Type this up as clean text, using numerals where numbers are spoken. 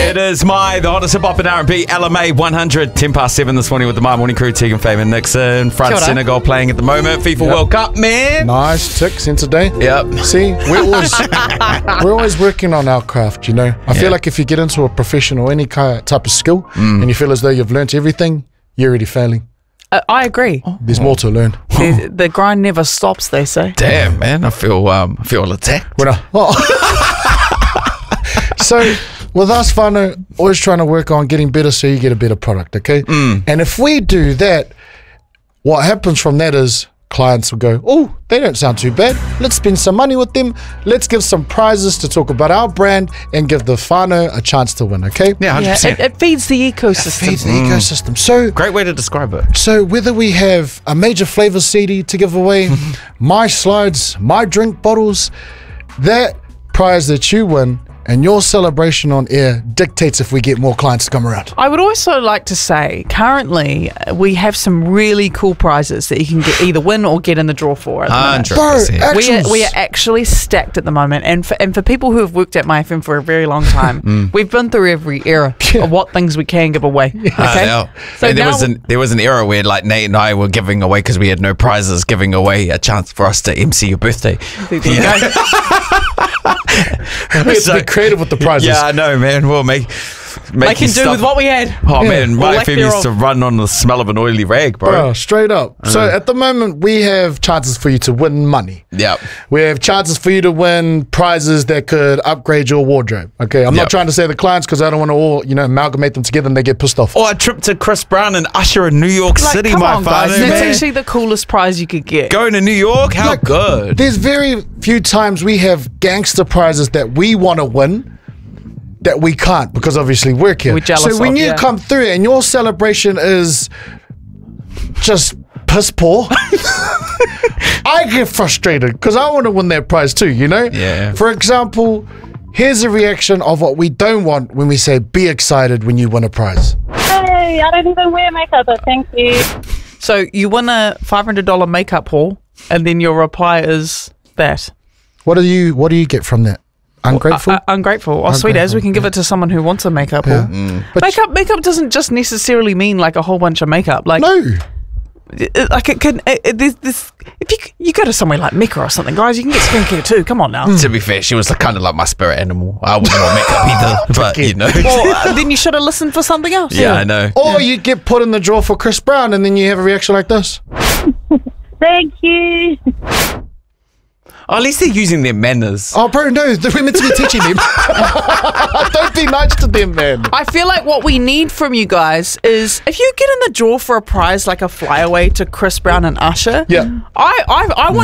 It is the hottest hip hop and R&B, LMA 100, 10 past 7 this morning with the My Morning Crew, Tegan, Fame and Nixon. France, Senegal playing at the moment. FIFA World Cup, man. Nice tick, sense of day. Yep. See, we're always working on our craft, you know. I feel like if you get into a profession or any type of skill and you feel as though you've learnt everything, you're already failing. I agree. There's more to learn. The grind never stops, they say. Damn, man. I feel attacked. So, with us, whānau, always trying to work on getting better so you get a better product, okay? And if we do that, what happens from that is clients will go, oh, they don't sound too bad. Let's spend some money with them. Let's give some prizes to talk about our brand and give the whānau a chance to win, okay? Yeah, 100%. It feeds the ecosystem. It feeds the ecosystem. So, great way to describe it. So whether we have a major flavour CD to give away, my slides, my drink bottles, that prize that you win and your celebration on air dictates if we get more clients to come around. I would also like to say, currently, we have some really cool prizes that you can get either win or get in the draw for. At the moment. We are actually stacked at the moment, and for people who have worked at My FM for a very long time, we've been through every era of what things we can give away. Okay, so there was an era where like Nate and I were giving away because we had no prizes, giving away a chance for us to MC your birthday. There you go. We have to be creative with the prizes. Yeah, I know, man. We'll make can do with what we had. Oh man, my FM used to run on the smell of an oily rag, bro. Straight up. So at the moment, we have chances for you to win money. Yep. We have chances for you to win prizes that could upgrade your wardrobe. Okay, I'm not trying to say the clients because I don't want to all amalgamate them together and they get pissed off. Or a trip to Chris Brown and Usher in New York City, come my on, guys. father. That's actually the coolest prize you could get. Going to New York, how good. There's very few times we have gangster prizes that we want to win that we can't because obviously we're here. We're jealous so when you come through and your celebration is just piss poor, I get frustrated because I want to win that prize too, you know? Yeah. For example, here's a reaction of what we don't want when we say be excited when you win a prize. Hey, I don't even wear makeup, but thank you. So you win a $500 makeup haul and then your reply is that. What do you get from that? Ungrateful? Ungrateful. Oh, sweet as we can give it to someone who wants a makeup haul. Makeup doesn't just necessarily mean like a whole bunch of makeup. Like no. Like it can. This if you go to somewhere like Mecca or something, guys, you can get skincare too. Come on now. To be fair, she was kind of like my spirit animal. I wouldn't want makeup either, but you know. Well, then you should have listened for something else. Yeah, I know. Or you get put in the draw for Chris Brown, and then you have a reaction like this. Thank you. Oh, at least they're using their manners. Oh, bro, no, we're meant to be teaching them. Don't be nice to them, man. I feel like what we need from you guys is if you get in the draw for a prize like a flyaway to Chris Brown and Usher, yeah, I want